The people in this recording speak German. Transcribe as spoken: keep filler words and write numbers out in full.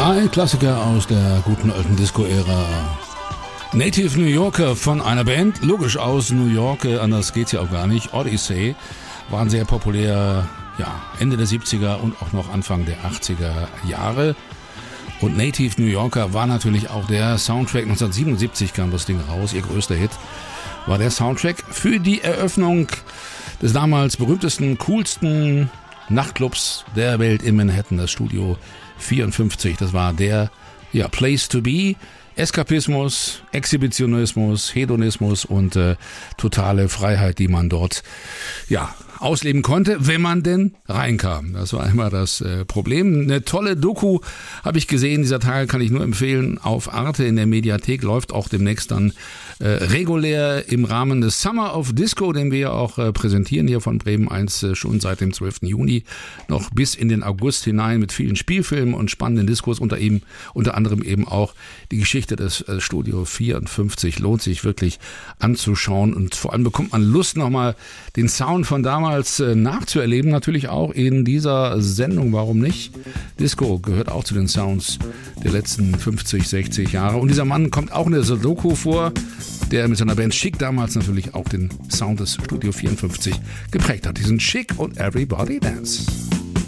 Ein Klassiker aus der guten alten Disco-Ära. Native New Yorker von einer Band, logisch aus New York, anders geht's ja auch gar nicht. Odyssey waren sehr populär, ja, Ende der siebziger und auch noch Anfang der achtziger Jahre. Und Native New Yorker war natürlich auch der Soundtrack. neunzehnhundertsiebenundsiebzig kam das Ding raus, ihr größter Hit war der Soundtrack für die Eröffnung des damals berühmtesten, coolsten Nachtclubs der Welt in Manhattan, das Studio vierundfünfzig. Das war der, ja, Place to be. Eskapismus, Exhibitionismus, Hedonismus und äh, totale Freiheit, die man dort, ja, ausleben konnte, wenn man denn reinkam. Das war immer das äh, Problem. Eine tolle Doku habe ich gesehen. Dieser Teil kann ich nur empfehlen. Auf Arte in der Mediathek läuft auch demnächst dann äh, regulär im Rahmen des Summer of Disco, den wir ja auch äh, präsentieren hier von Bremen eins äh, schon seit dem zwölften Juni noch bis in den August hinein mit vielen Spielfilmen und spannenden Diskos, unter ihm unter anderem eben auch die Geschichte des äh, Studio vierundfünfzig. Lohnt sich wirklich anzuschauen und vor allem bekommt man Lust, nochmal den Sound von damals nachzuerleben, natürlich auch in dieser Sendung, warum nicht? Disco gehört auch zu den Sounds der letzten fünfzig, sechzig Jahre und dieser Mann kommt auch in der Doku vor, der mit seiner Band Chic damals natürlich auch den Sound des Studio vierundfünfzig geprägt hat. Die sind Chic und Everybody Dance.